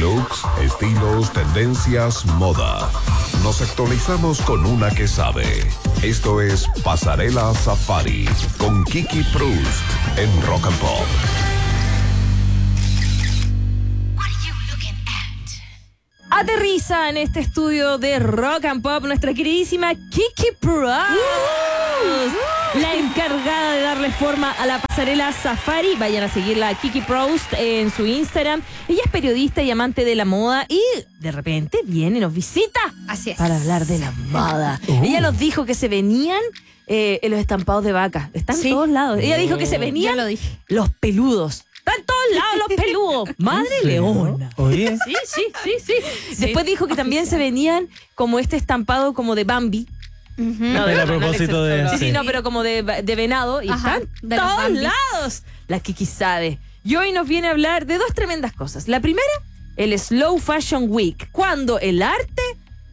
Looks, estilos, tendencias, moda. Nos actualizamos con una que sabe. Esto es Pasarela Safari con Kiki Proust en Rock and Pop. Aterriza en este estudio de Rock and Pop nuestra queridísima Kiki Proust, la encargada de darle forma a la pasarela Safari. Vayan a seguirla a Kiki Proust en su Instagram. Ella es periodista y amante de la moda y de repente viene y nos visita. Así es. Para hablar de la moda. Ella nos dijo que se venían en los estampados de vaca. Están en todos lados. Ella dijo que se venían los peludos. Están en todos lados los peludos. Madre leona. Oye. Sí. Después dijo que también se venían como este estampado como de Bambi. No, a propósito de... Sí, pero como de venado. Y están de todos los lados. La Kiki sabe. Y hoy nos viene a hablar de dos tremendas cosas. La primera, el Slow Fashion Week. Cuando el arte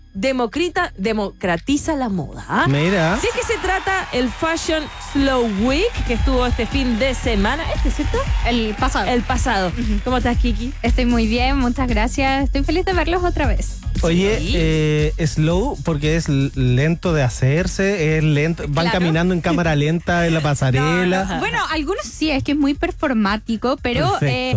democratiza la moda. ¿Ah? Mira. ¿De qué se trata el Fashion Slow Week que estuvo este fin de semana? ¿Cierto? El pasado. ¿Cómo estás, Kiki? Estoy muy bien, muchas gracias. Estoy feliz de verlos otra vez. Oye, slow porque es lento de hacerse, es lento, van caminando en cámara lenta en la pasarela. No. Bueno, algunos sí, es que es muy performático, pero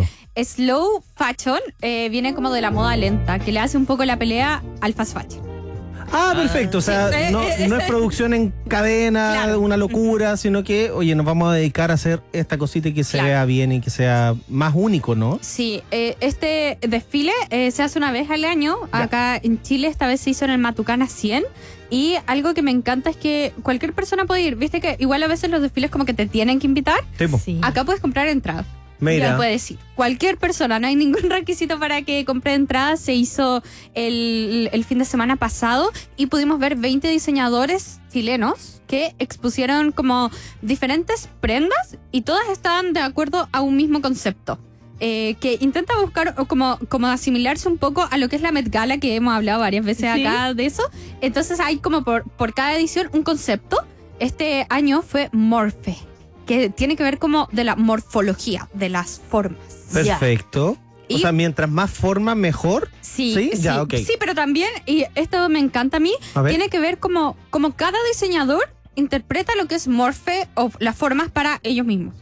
slow fashion viene como de la moda lenta, que le hace un poco la pelea al fast fashion. Ah, perfecto, o sea, no es producción en cadena, una locura, sino que, oye, nos vamos a dedicar a hacer esta cosita y que se vea bien y que sea más único, ¿no? Sí, este desfile se hace una vez al año, acá en Chile, esta vez se hizo en el Matucana 100, y algo que me encanta es que cualquier persona puede ir, viste que igual a veces los desfiles como que te tienen que invitar, acá puedes comprar entradas. Ya puedes ir. Cualquier persona, no hay ningún requisito para que compre entradas. Se hizo el fin de semana pasado y pudimos ver 20 diseñadores chilenos que expusieron como diferentes prendas y todas estaban de acuerdo a un mismo concepto. Que intenta buscar o como asimilarse un poco a lo que es la Met Gala, que hemos hablado varias veces acá de eso. Entonces hay como por cada edición un concepto. Este año fue Morphe, que tiene que ver como de la morfología, de las formas. Perfecto. O sea, mientras más forma, mejor. Sí, pero también, y esto me encanta a mí, tiene que ver como cada diseñador interpreta lo que es Morphe o las formas para ellos mismos.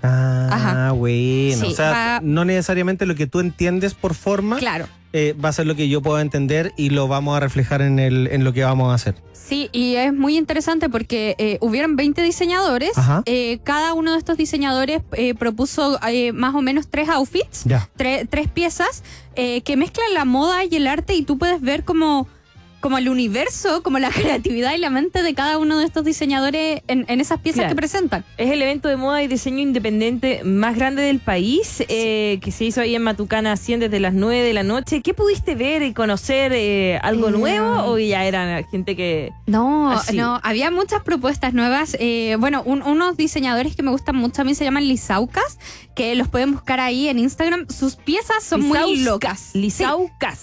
Bueno. O sea, no necesariamente lo que tú entiendes por forma va a ser lo que yo pueda entender y lo vamos a reflejar en lo que vamos a hacer. Sí, y es muy interesante porque hubieron 20 diseñadores. Cada uno de estos diseñadores propuso más o menos 3 outfits, 3 piezas que mezclan la moda y el arte, y tú puedes ver como el universo, como la creatividad y la mente de cada uno de estos diseñadores en esas piezas que presentan. Es el evento de moda y diseño independiente más grande del país, que se hizo ahí en Matucana 100 desde las 9 de la noche. ¿Qué pudiste ver y conocer? ¿Algo nuevo o ya era gente que...? No, había muchas propuestas nuevas. Unos diseñadores que me gustan mucho a mí se llaman Lisaucas, que los pueden buscar ahí en Instagram. Sus piezas son muy locas. Lisaucas.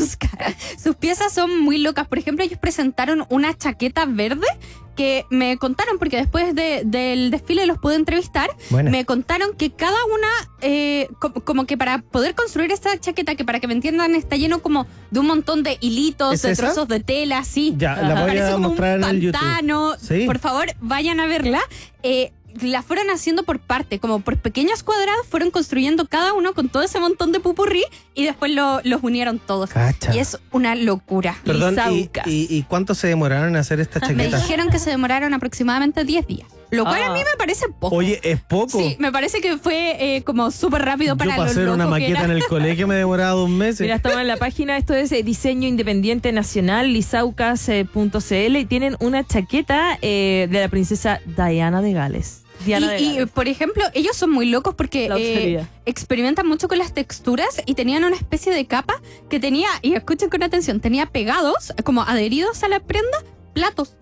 Sus piezas son muy locas. Por ejemplo, ellos presentaron una chaqueta verde que me contaron, porque después del desfile los pude entrevistar. Me contaron que cada una, como que para poder construir esta chaqueta, que para que me entiendan, está lleno como de un montón de hilitos, de trozos de tela, así. Ya, la voy a mostrar en el YouTube. ¿Sí? Por favor, vayan a verla. La fueron haciendo por parte, como por pequeños cuadrados, fueron construyendo cada uno con todo ese montón de pupurrí y después los unieron todos. Cacha. Y es una locura. Perdón, ¿y cuánto se demoraron en hacer esta chaqueta? Me dijeron que se demoraron aproximadamente 10 días. Lo cual a mí me parece poco. Oye, ¿es poco? Sí, me parece que fue como súper rápido para para hacer una maqueta en el colegio me demoraba 2 meses. Mira, estaba en la página, esto es Diseño Independiente Nacional, lisaucas.cl, y tienen una chaqueta de la princesa Diana de Gales. Y por ejemplo, ellos son muy locos porque experimentan mucho con las texturas y tenían una especie de capa que tenía, y escuchen con atención, tenía pegados, como adheridos a la prenda, platos.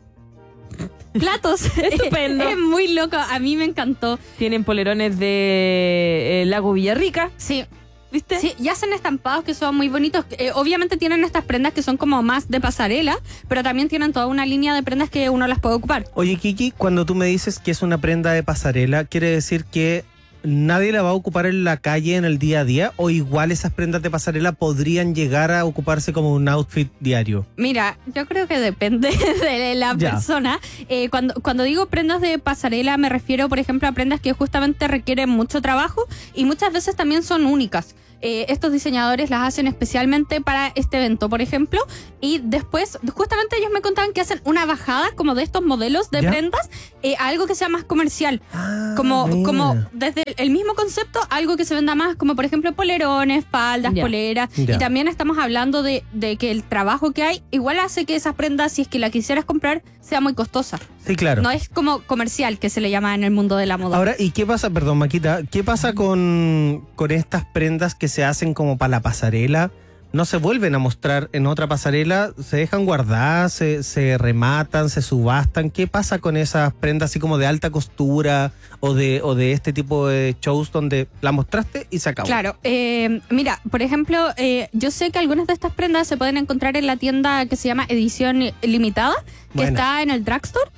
Estupendo. Es muy loco, a mí me encantó. Tienen polerones de Lago Villarrica. Sí. ¿Viste? Sí, y hacen estampados que son muy bonitos. Obviamente tienen estas prendas que son como más de pasarela, pero también tienen toda una línea de prendas que uno las puede ocupar. Oye, Kiki, cuando tú me dices que es una prenda de pasarela, ¿quiere decir que nadie la va a ocupar en la calle en el día a día, o igual esas prendas de pasarela podrían llegar a ocuparse como un outfit diario. Mira, yo creo que depende de la persona. Cuando digo prendas de pasarela me refiero, por ejemplo, a prendas que justamente requieren mucho trabajo y muchas veces también son únicas. Estos diseñadores las hacen especialmente para este evento, por ejemplo, y después justamente ellos me contaban que hacen una bajada como de estos modelos de prendas a algo que sea más comercial, como desde el mismo concepto, algo que se venda más, como por ejemplo polerones, faldas, poleras, y también estamos hablando de que el trabajo que hay igual hace que esas prendas, si es que la quisieras comprar, sea muy costosa. Sí, claro. No es como comercial, que se le llama en el mundo de la moda. Ahora, ¿y qué pasa, perdón, Maquita, qué pasa con estas prendas que se hacen como para la pasarela? ¿No se vuelven a mostrar en otra pasarela? ¿Se dejan guardadas? ¿Se rematan? ¿Se subastan? ¿Qué pasa con esas prendas así como de alta costura o de este tipo de shows donde la mostraste y se acabó? Claro, mira, por ejemplo, yo sé que algunas de estas prendas se pueden encontrar en la tienda que se llama Edición Limitada, que está en el Drugstore,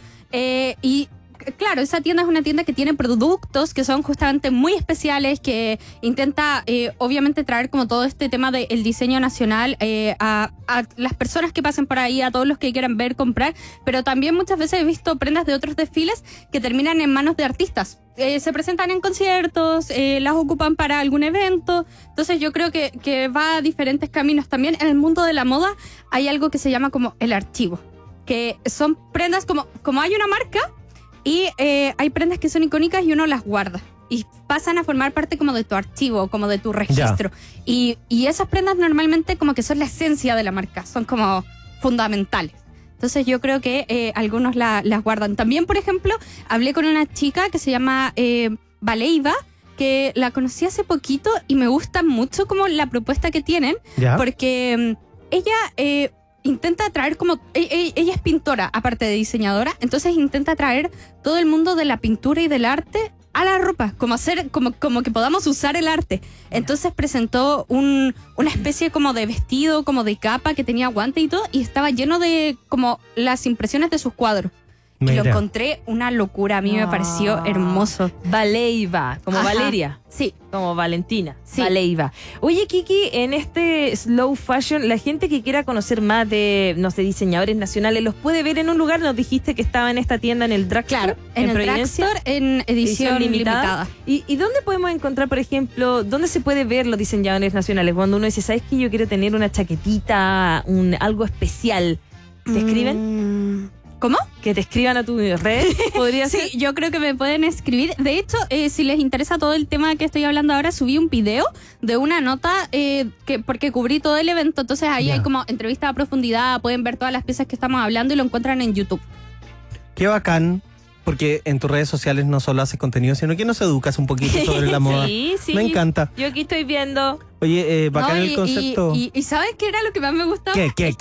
y claro, esa tienda es una tienda que tiene productos que son justamente muy especiales, que intenta obviamente traer como todo este tema del diseño nacional a las personas que pasen por ahí, a todos los que quieran ver, comprar, pero también muchas veces he visto prendas de otros desfiles que terminan en manos de artistas. Se presentan en conciertos, las ocupan para algún evento, entonces yo creo que va a diferentes caminos. También en el mundo de la moda hay algo que se llama como el archivo, que son prendas como hay una marca, y hay prendas que son icónicas y uno las guarda y pasan a formar parte como de tu archivo, como de tu registro. Y esas prendas normalmente como que son la esencia de la marca, son como fundamentales. Entonces yo creo que algunos las guardan. También, por ejemplo, hablé con una chica que se llama Valeiva, que la conocí hace poquito y me gusta mucho como la propuesta que tienen, porque ella... intenta traer como... Ella es pintora, aparte de diseñadora, entonces intenta traer todo el mundo de la pintura y del arte a la ropa, como hacer, como que podamos usar el arte. Entonces presentó una especie como de vestido, como de capa que tenía guante y todo, y estaba lleno de como las impresiones de sus cuadros. Mira. Y lo encontré una locura, a mí me pareció hermoso. Valeiva, como Valeria. Sí. Como Valentina. Sí. Valeiva. Oye, Kiki, en este slow fashion, la gente que quiera conocer más de, no sé, diseñadores nacionales, ¿los puede ver en un lugar? Nos dijiste que estaba en esta tienda, en el Drugstore. Claro, en el Drugstore, en edición limitada. ¿Y dónde podemos encontrar, por ejemplo, dónde se puede ver los diseñadores nacionales? Cuando uno dice, ¿sabes qué? Yo quiero tener una chaquetita, algo especial. ¿Te escriben? ¿Cómo? Que te escriban a tus redes, podría ser. Sí, yo creo que me pueden escribir. De hecho, si les interesa todo el tema que estoy hablando ahora, subí un video de una nota porque cubrí todo el evento. Entonces ahí hay como entrevista a profundidad, pueden ver todas las piezas que estamos hablando y lo encuentran en YouTube. Qué bacán, porque en tus redes sociales no solo haces contenido, sino que nos educas un poquito sobre la moda. Sí. Me encanta. Yo aquí estoy viendo. Oye, bacán el concepto. Y ¿sabes qué era lo que más me gustaba?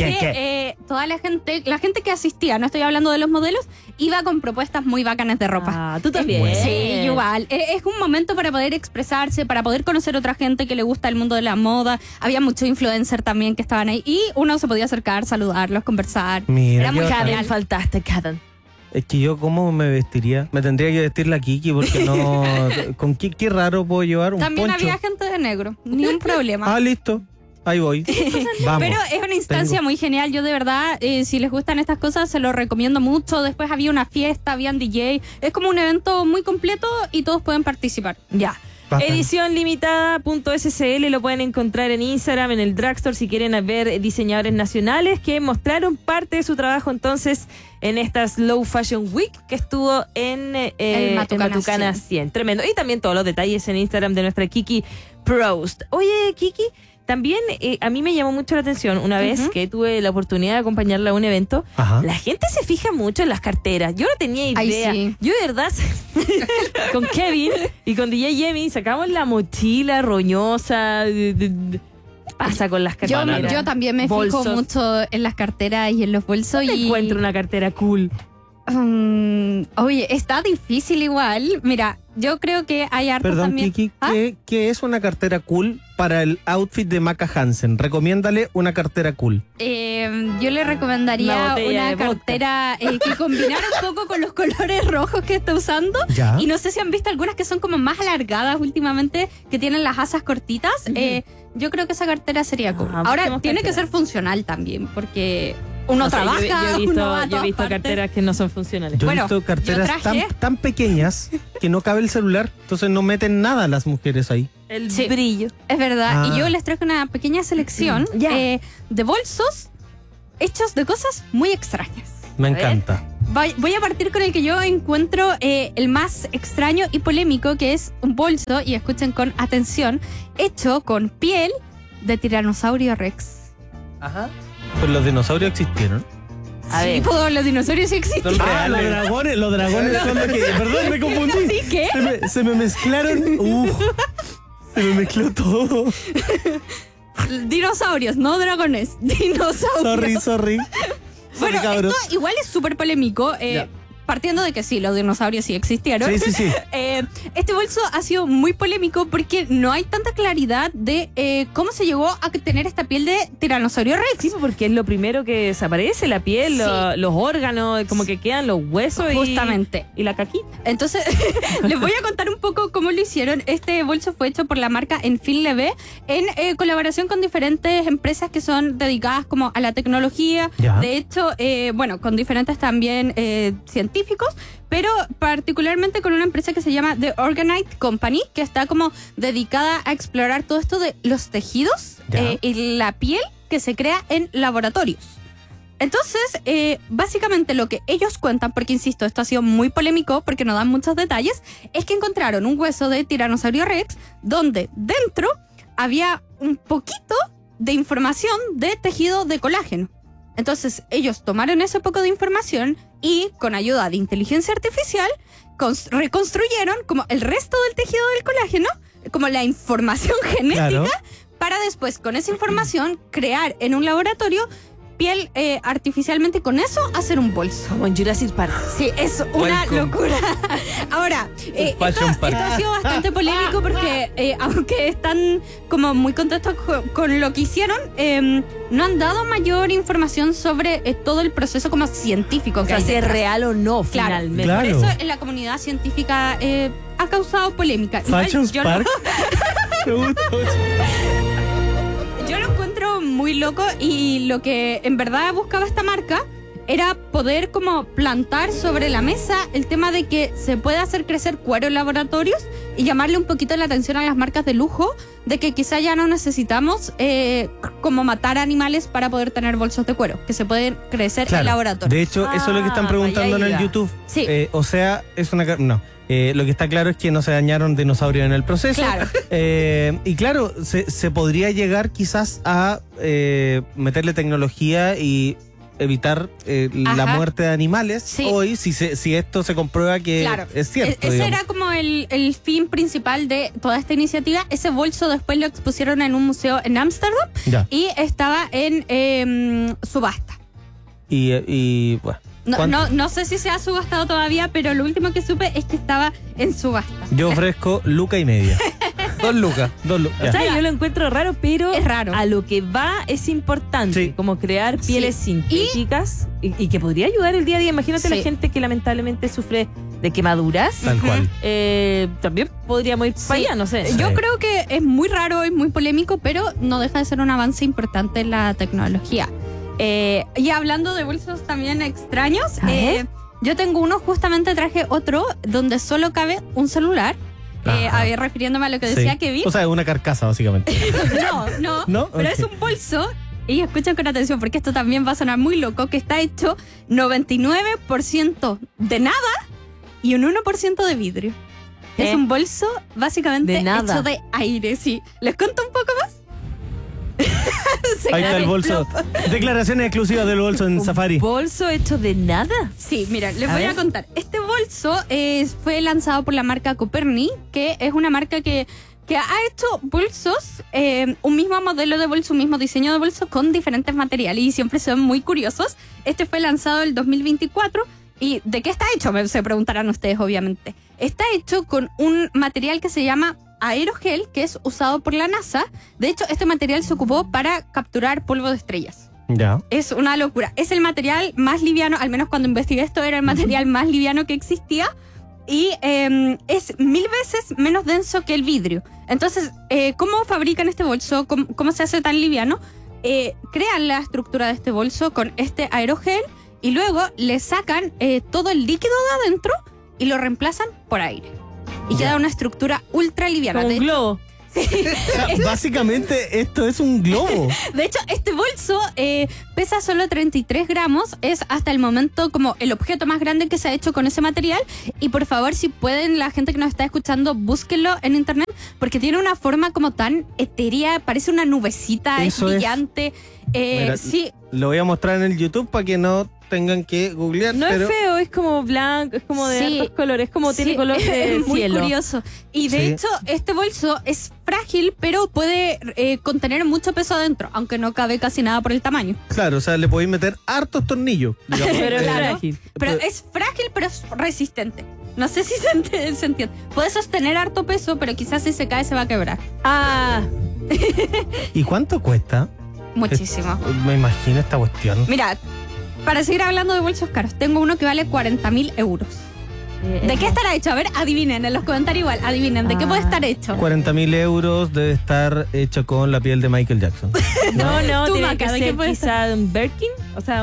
¿Qué? Toda la gente que asistía, no estoy hablando de los modelos, iba con propuestas muy bacanas de ropa. Ah, tú también. Sí, igual. Es un momento para poder expresarse, para poder conocer otra gente que le gusta el mundo de la moda. Había muchos influencers también que estaban ahí y uno se podía acercar, saludarlos, conversar. Mira, era muy genial. Faltaste, Caden. Es que yo, ¿cómo me vestiría? Me tendría que vestir la Kiki porque no... ¿Con qué raro puedo llevar un También poncho? había gente de negro, ni un problema. Ah, listo. Ahí voy. Vamos. Pero es una instancia muy genial. Yo de verdad, si les gustan estas cosas, se los recomiendo mucho. Después había una fiesta, habían DJ. Es como un evento muy completo y todos pueden participar. Ya. Edición limitada.scl lo pueden encontrar en Instagram, en el Drugstore, si quieren ver diseñadores nacionales que mostraron parte de su trabajo entonces en esta Slow Fashion Week que estuvo en Matucana 100. Tremendo. Y también todos los detalles en Instagram de nuestra Kiki Proust. Oye, Kiki, también a mí me llamó mucho la atención una vez que tuve la oportunidad de acompañarla a un evento. La gente se fija mucho en las carteras. Yo no tenía idea. Ay, sí. Yo de verdad con Kevin y con DJ Yemi sacamos la mochila roñosa. Pasa con las carteras. Yo también me fijo mucho en las carteras y en los bolsos. ¿Dónde encuentro una cartera cool? Oye, está difícil igual. Mira, yo creo que hay harto Perdón, también. Kiki, ¿qué es una cartera cool? para el outfit de Maca Hansen? Recomiéndale una cartera cool. Yo le recomendaría Una botella una de vodka. cartera que combinara un poco con los colores rojos que está usando. Ya. Y no sé si han visto algunas que son como más alargadas últimamente, que tienen las asas cortitas. Yo creo que esa cartera sería cool. Ahora, busquemos tiene que cartera. ser funcional también, porque uno No sé, trabaja, uno va a yo he todas visto partes. carteras que no son funcionales. Yo Bueno, he visto carteras yo traje- tan pequeñas que no cabe el celular, entonces no meten nada las mujeres ahí. El Sí. brillo. Es verdad. Ah. Y yo les traje una pequeña selección Ya. de bolsos hechos de cosas muy extrañas. Me A ver. encanta. Voy a partir con el que yo encuentro el más extraño y polémico, que es un bolso, y escuchen con atención, hecho con piel de tiranosaurio rex. Ajá. Pues los dinosaurios existieron. A ver. Pues los dinosaurios sí existen. Los dragones son los que... Perdón, me confundí. ¿Sí qué? Se me mezclaron. Se me mezcló todo. Dinosaurios, no dragones. Dinosaurios. Sorry. Bueno, cabros. esto igual es súper polémico. Partiendo de que sí, los dinosaurios sí existieron. Sí. Este bolso ha sido muy polémico porque no hay tanta claridad de cómo se llegó a tener esta piel de tiranosaurio rex. Sí, porque es lo primero que desaparece, la piel, Sí. los órganos, como que quedan los huesos Justamente. y la caquita. Entonces, les voy a contar un poco cómo lo hicieron. Este bolso fue hecho por la marca Enfilneve en colaboración con diferentes empresas que son dedicadas como a la tecnología. Ya. De hecho, bueno, con diferentes también científicos, pero particularmente con una empresa que se llama The Organite Company, que está como dedicada a explorar todo esto de los tejidos Ya. y la piel que se crea en laboratorios. Entonces, básicamente lo que ellos cuentan, porque insisto, esto ha sido muy polémico porque no dan muchos detalles, es que encontraron un hueso de tiranosaurio rex donde dentro había un poquito de información de tejido de colágeno. Entonces, ellos tomaron ese poco de información y con ayuda de inteligencia artificial reconstruyeron como el resto del tejido del colágeno, como la información genética, Claro. para después con esa información crear en un laboratorio piel artificialmente, con eso hacer un bolso. Como en Jurassic Park. Sí, es una Welcome. locura. Ahora, esto Fashion Park. ha sido bastante polémico porque aunque están como muy contentos con lo que hicieron, no han dado mayor información sobre todo el proceso como científico O que sea, hay si es detrás. real o no, Claro. finalmente. Claro. Por eso en la comunidad científica ha causado polémica. Igual, Fashion yo Park. Me gusta mucho. Yo lo encuentro muy loco, y lo que en verdad buscaba esta marca era poder como plantar sobre la mesa el tema de que se puede hacer crecer cuero en laboratorios y llamarle un poquito la atención a las marcas de lujo de que quizá ya no necesitamos como matar animales para poder tener bolsos de cuero, que se pueden crecer en laboratorios. De hecho, eso es lo que están preguntando en el vaya YouTube. Sí. O sea, es una... No. Lo que está claro es que no se dañaron dinosaurios en el proceso. Claro. Y claro, se podría llegar quizás a meterle tecnología y evitar la Ajá. muerte de animales Sí. hoy, si esto se comprueba que Claro. es cierto. Ese digamos. era como el fin principal de toda esta iniciativa. Ese bolso después lo expusieron en un museo en Ámsterdam Ya. y estaba en subasta. Y bueno. ¿cuánto? No sé si se ha subastado todavía, pero lo último que supe es que estaba en subasta. Yo ofrezco luca y media. 2 lucas. 2 lucas. O ya. sea, yo lo encuentro raro, pero Es raro. a lo que va es importante, Sí. como crear pieles Sí. sintéticas y que podría ayudar el día a día. Imagínate Sí. la gente que lamentablemente sufre de quemaduras. Tal cual. También podríamos ir para allá, no sé. Yo Sí. creo que es muy raro y muy polémico, pero no deja de ser un avance importante en la tecnología. Y hablando de bolsos también extraños, A ver. yo tengo uno, justamente traje otro, donde solo cabe un celular. Ajá. Refiriéndome a lo que Sí. decía Kevin. O sea, una carcasa, básicamente. No, ¿No? pero Ok. es un bolso, y escuchen con atención porque esto también va a sonar muy loco, que está hecho 99% de nada y un 1% de vidrio. ¿Qué? Es un bolso básicamente De nada. hecho de aire, sí. ¿Les cuento un poco más? Se Ahí está el cae. bolso. Declaraciones exclusivas del bolso en ¿Un Safari. bolso hecho de nada? Sí, mira, les A voy a ver. contar. Este bolso fue lanzado por la marca Coperni, que es una marca que ha hecho bolsos, un mismo modelo de bolso, un mismo diseño de bolso con diferentes materiales, y siempre son muy curiosos. Este fue lanzado el 2024. ¿Y de qué está hecho? Se preguntarán ustedes, obviamente. Está hecho con un material que se llama aerogel que es usado por la NASA. De hecho, este material se ocupó para capturar polvo de estrellas. Ya. Es una locura. Es el material más liviano, al menos cuando investigué esto, era el material más liviano que existía. Y es 1000 veces menos denso que el vidrio. Entonces, ¿cómo fabrican este bolso? ¿Cómo se hace tan liviano? Crean la estructura de este bolso con este aerogel y luego le sacan todo el líquido de adentro y lo reemplazan por aire. Y queda una estructura ultra liviana. Como un globo. O sea, básicamente esto es un globo. De hecho, este bolso pesa solo 33 gramos. Es hasta el momento como el objeto más grande que se ha hecho con ese material. Y por favor, si pueden, la gente que nos está escuchando, búsquenlo en internet. Porque tiene una forma como tan etérea. Parece una nubecita, Eso es brillante. Mira, Sí, lo voy a mostrar en el YouTube para que no tengan que googlear. No pero es feo, es como blanco, es como de Sí. hartos colores, es como tiene sí, color de es muy cielo. curioso. Y de Sí. hecho, este bolso es frágil, pero puede contener mucho peso adentro, aunque no cabe casi nada por el tamaño. Claro, o sea, le podéis meter hartos tornillos. digamos. Pero es Claro. frágil. Pero es frágil, pero es resistente. No sé si se entiende. Puede sostener harto peso, pero quizás si se cae se va a quebrar. Ah, ¿Y cuánto cuesta? Muchísimo. Me imagino esta cuestión. Mira, para seguir hablando de bolsos caros, tengo uno que vale 40.000 euros. ¿De qué estará hecho? A ver, adivinen en los comentarios igual. Adivinen, ¿de qué puede estar hecho? 40.000 euros debe estar hecho con la piel de Michael Jackson. No, Tú, tiene Maca, que ¿de qué ser puede quizá un Birkin, o sea,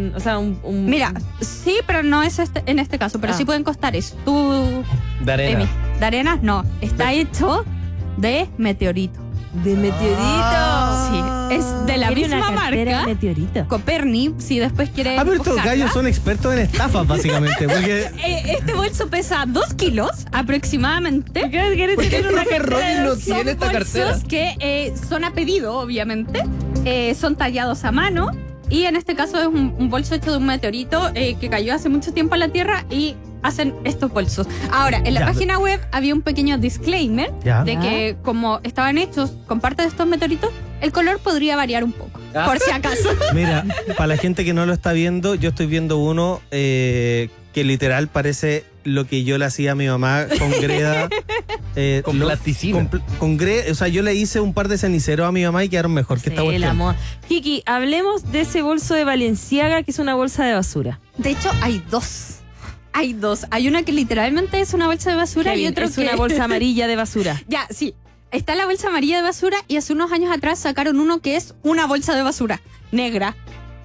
un Mira, sí, pero no es en este caso, pero Ah. sí pueden costar eso. Tú, De arena. Emi, ¿de arena? No, está hecho de meteorito. de meteorito. Sí, es de la Tiene misma una cartera marca. de meteorito. Coperni, si después quieren Ah, pero estos buscarla. gallos son expertos en estafas, básicamente. Porque Este bolso pesa 2 kilos aproximadamente. ¿Quieres tener una Profe Robin no tiene esta cartera? Bolsos que son a pedido, obviamente. Son tallados a mano. Y en este caso es un bolso hecho de un meteorito que cayó hace mucho tiempo a la Tierra y hacen estos bolsos. Ahora, en la Ya. página web había un pequeño disclaimer Ya. de que como estaban hechos con parte de estos meteoritos, el color podría variar un poco, Ah. por si acaso. Mira, para la gente que no lo está viendo, yo estoy viendo uno que literal parece lo que yo le hacía a mi mamá con greda. Con plasticina. Con greda, o sea, yo le hice un par de ceniceros a mi mamá y quedaron mejor que esta Sí, el cuestión. amor. Kiki, hablemos de ese bolso de Balenciaga que es una bolsa de basura. De hecho, hay dos. Hay dos. Hay una que literalmente es una bolsa de basura y Kevin, otro es que... una bolsa amarilla de basura. Ya, sí. Está la bolsa amarilla de basura y hace unos años atrás sacaron uno que es una bolsa de basura negra.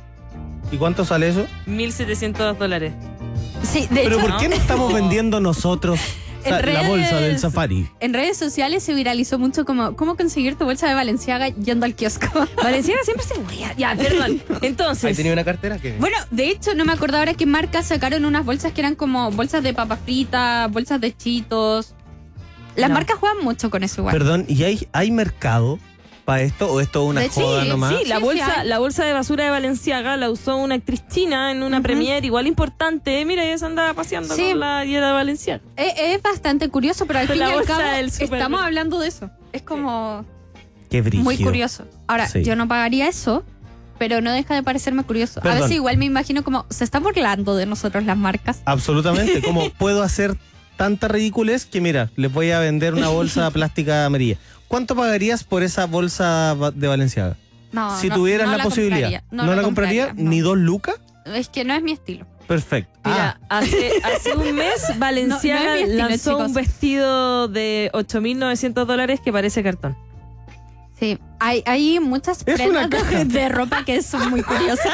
¿Y cuánto sale eso? $1,700. Sí, de Pero hecho, ¿por qué no estamos vendiendo nosotros En la redes- bolsa del Safari? en redes sociales se viralizó mucho como cómo conseguir tu bolsa de Balenciaga yendo al kiosco. Balenciaga siempre se wea. Ya, perdón. ¿Ahí Entonces, tenía una cartera? ¿Qué? Bueno, de hecho, no me acuerdo ahora qué marcas sacaron unas bolsas que eran como bolsas de papas fritas, bolsas de chitos. Las No. marcas juegan mucho con eso igual. Perdón, ¿y hay mercado para esto o esto es una De hecho, joda sí, nomás? sí, la Sí, bolsa, sí hay. la bolsa de basura de Balenciaga la usó una actriz china en una Ujú. premiere igual importante. Mira, ella se andaba paseando Sí. con la dieta de Balenciaga. Es bastante curioso, pero al Con fin y la al bolsa cabo del súper. estamos hablando de eso. Es como Qué brígido. muy curioso. Ahora, Sí. yo no pagaría eso, pero no deja de parecerme curioso. Perdón. A veces igual me imagino como se está burlando de nosotros las marcas. Absolutamente. ¿Cómo puedo hacer tanta ridiculez que mira, les voy a vender una bolsa plástica amarilla? ¿Cuánto pagarías por esa bolsa de Balenciaga? No, Si no, tuvieras no la posibilidad. compraría. ¿No la compraría? no. ¿Ni 2 lucas? Es que no es mi estilo. Perfecto. Mira, hace un mes Balenciaga No es mi estilo, lanzó chicos. un vestido de $8,900 que parece cartón. Sí, hay muchas Es una prendas caja. de ropa que son muy curiosas.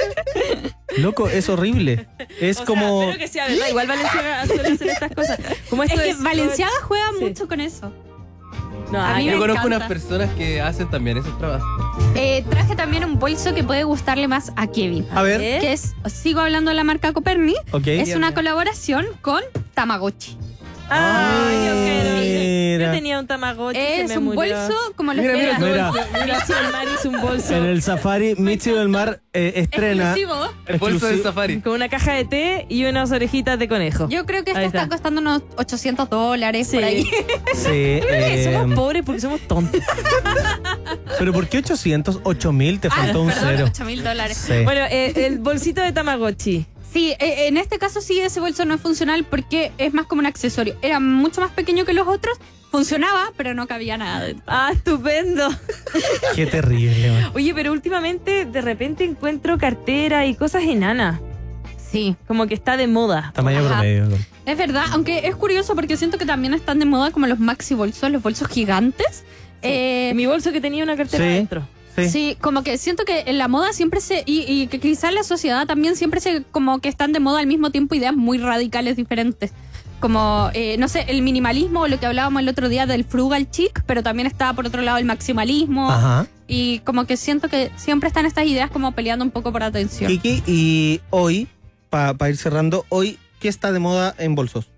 Loco, es horrible. Es como... Espero que sea verdad. Igual Balenciaga suele hacer estas cosas. Como Es esto que Valenciaga juega Sí. mucho con eso. No, a mí acá- me Yo conozco encanta. unas personas que hacen también esos trabajos. Traje también un bolso que puede gustarle más a Kevin. A ver, ¿Eh? Que es, sigo hablando de la marca Coperni, ok. es una colaboración con Tamagotchi. Ay, yo quiero. Mira. Yo tenía un Tamagotchi. se Es me un murió. bolso como los Mira, que mira, eran Mira, Michi del Mar hizo un bolso en el Safari, Michi del Mar estrena... exclusivo. El bolso del exclusivo- safari. con una caja de té y unas orejitas de conejo. Yo creo que Ahí este está está. costando unos $800 Sí. por ahí. Sí, Creo que somos eh, pobres porque somos tontos. pero ¿por qué 800? 8.000, te faltó un perdón, cero. $8,000. Sí. Bueno, el bolsito de Tamagotchi. Sí, en este caso sí, ese bolso no es funcional porque es más como un accesorio. Era mucho más pequeño que los otros funcionaba, pero no cabía nada dentro. Ah, estupendo. Qué terrible, man. Oye, pero últimamente de repente encuentro cartera y cosas enanas. Sí. Como que está de moda. Tamaño Ajá. promedio. Es verdad, aunque es curioso porque siento que también están de moda como los maxi bolsos, los bolsos gigantes. En mi bolso que tenía una cartera Sí. dentro. Sí, como que siento que en la moda siempre y que quizás en la sociedad también siempre como que están de moda al mismo tiempo ideas muy radicales diferentes. Como, no sé, el minimalismo o lo que hablábamos el otro día del frugal chic, pero también está por otro lado el maximalismo. Ajá. Y como que siento que siempre están estas ideas como peleando un poco por atención. Kiki, y hoy, para ir cerrando, hoy, ¿qué está de moda en bolsos?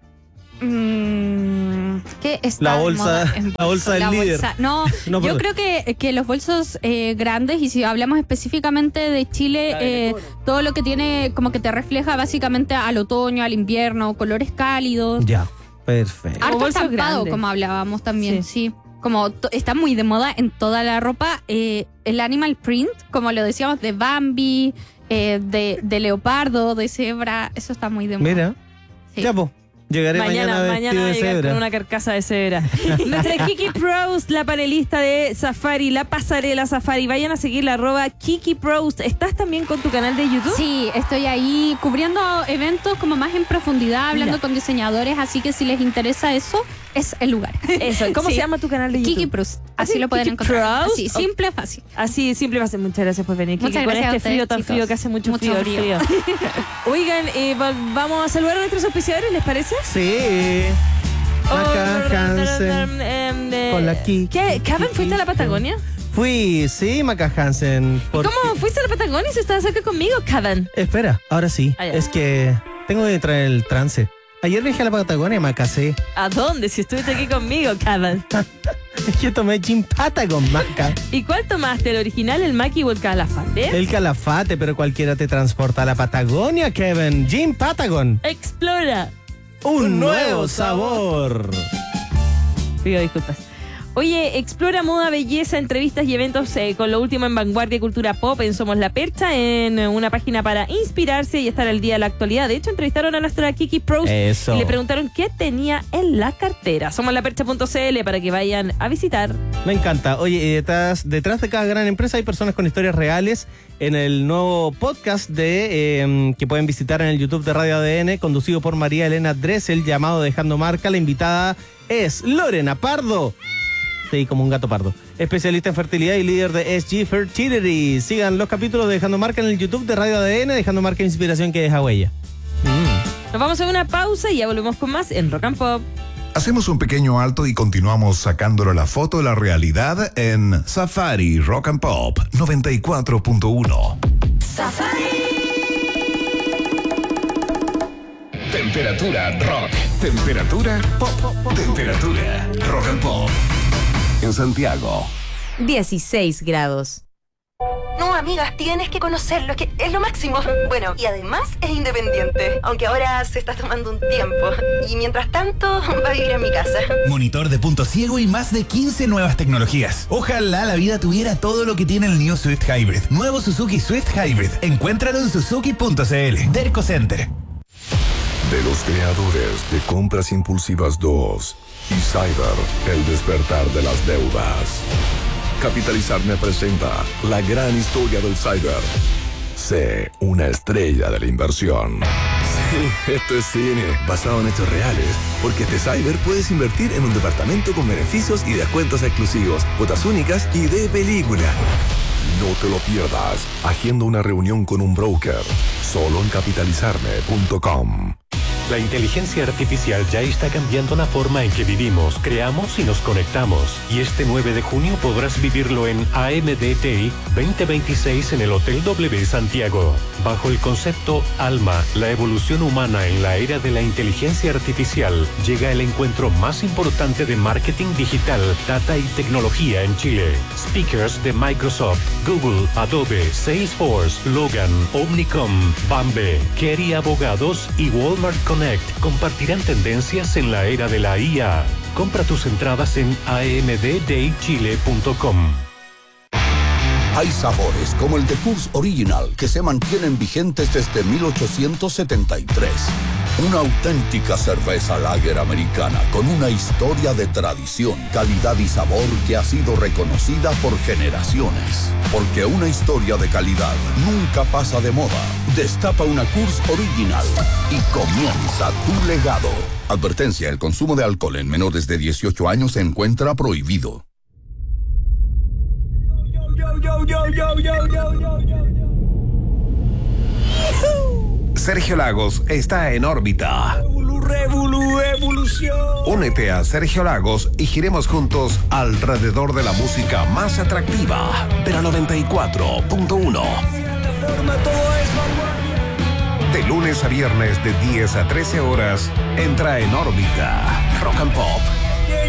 ¿Qué está La de bolsa- moda en la bolsa del líder. No, No, yo perdón. creo que los bolsos grandes, y si hablamos específicamente de Chile, todo lo que tiene como que te refleja básicamente al otoño, al invierno, colores cálidos. Ya, perfecto. Harto bolsos estampado, grandes. como hablábamos también, sí. Como está muy de moda en toda la ropa. El animal print, como lo decíamos, de Bambi, de leopardo, de cebra, eso está muy de moda. Mira, Sí. ya, po. Llegaré mañana Mañana vestido va a de llegar cebra. con una carcasa de cebra. Nuestra Kiki Proust, la panelista de Safari, la pasarela Safari. Vayan a seguir la @Kiki Proust. ¿Estás también con tu canal de YouTube? Sí, estoy ahí cubriendo eventos como más en profundidad, hablando Mira. con diseñadores, así que si les interesa eso, es el lugar. Eso. ¿Cómo Sí. se llama tu canal de YouTube? Kiki Proust, así ¿Ah, sí? lo pueden Kiki encontrar. Proust. Así, simple, fácil. Así, simple va a ser. Muchas gracias por venir, Kiki. Muchas con gracias a este frío ustedes, tan chicos. frío que hace mucho, Mucho frío. Oigan, vamos a saludar a nuestros auspiciadores, ¿les parece? Sí. Maca Hansen. Con la Kiki. ¿Qué? ¿Caben fuiste a la Patagonia? Fui, sí, Maca Hansen. porque- ¿Cómo fuiste a la Patagonia si estabas cerca conmigo, Caban? Espera, ahora sí. Ah, ya. Es que tengo que traer el trance. Ayer viajé a la Patagonia y me casé. ¿A dónde? Si estuviste aquí conmigo, Caban. Es que tomé Gin Patagon, Maca. ¿Y cuál tomaste? ¿El original, el Maki o el Calafate? El Calafate, pero cualquiera te transporta a la Patagonia, Kevin. Gin Patagon. Explora. Un nuevo sabor. Pido disculpas. Oye, explora moda, belleza, entrevistas y eventos con lo último en vanguardia y cultura pop en Somos La Percha, en una página para inspirarse y estar al día de la actualidad. De hecho, entrevistaron a nuestra Kiki Proust Eso. y le preguntaron qué tenía en la cartera. Somoslapercha.cl para que vayan a visitar. Me encanta. Oye, y detrás de cada gran empresa hay personas con historias reales. En el nuevo podcast que pueden visitar en el YouTube de Radio ADN, conducido por María Elena Dressel, llamado Dejando Marca, la invitada es Lorena Pardo. Sí, como un gato pardo. Especialista en fertilidad y líder de SG Fertility. Sigan los capítulos de Dejando Marca en el YouTube de Radio ADN, Dejando Marca Inspiración que deja huella. Nos vamos a una pausa y ya volvemos con más en Rock and Pop. Hacemos un pequeño alto y continuamos sacándole la foto de la realidad en Safari Rock and Pop 94.1. Temperatura rock. Temperatura pop. Temperatura rock and pop. En Santiago. 16 grados. No, amigas, tienes que conocerlo, es que es lo máximo. Bueno, y además es independiente, aunque ahora se está tomando un tiempo. Y mientras tanto, va a vivir en mi casa. Monitor de punto ciego y más de 15 nuevas tecnologías. Ojalá la vida tuviera todo lo que tiene el New Swift Hybrid. Nuevo Suzuki Swift Hybrid. Encuéntralo en suzuki.cl. Derco Center. De los creadores de Compras Impulsivas 2 y Cyber, el despertar de las deudas. Capitalizarme presenta la gran historia del cyber. Sé una estrella de la inversión. Sí, esto es cine, basado en hechos reales. Porque este cyber puedes invertir en un departamento con beneficios y descuentos exclusivos, cuotas únicas y de película. No te lo pierdas. Agenda una reunión con un broker. Solo en capitalizarme.com. La inteligencia artificial ya está cambiando la forma en que vivimos, creamos y nos conectamos. Y este 9 de junio podrás vivirlo en AMDT 2026 en el Hotel W Santiago. Bajo el concepto Alma, la evolución humana en la era de la inteligencia artificial, llega el encuentro más importante de marketing digital, data y tecnología en Chile. Speakers de Microsoft, Google, Adobe, Salesforce, Logan, Omnicom, Bambe, Kerry Abogados y Walmart Connect compartirán tendencias en la era de la IA. Compra tus entradas en amddaychile.com. Hay sabores como el de Coors Original que se mantienen vigentes desde 1873. Una auténtica cerveza lager americana con una historia de tradición, calidad y sabor que ha sido reconocida por generaciones. Porque una historia de calidad nunca pasa de moda. Destapa una Coors Original y comienza tu legado. Advertencia: el consumo de alcohol en menores de 18 años se encuentra prohibido. Sergio Lagos está en órbita. Evolución. Únete a Sergio Lagos y giremos juntos alrededor de la música más atractiva de la 94.1. De lunes a viernes de 10 a 13 horas, entra en órbita Rock and Pop.